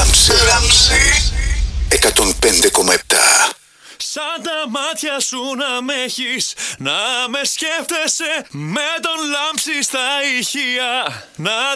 Λάμψη 105,7. Σαν τα μάτια σου να με έχεις, να με σκέφτεσαι με τον Λάμψη στα ηχεία. Να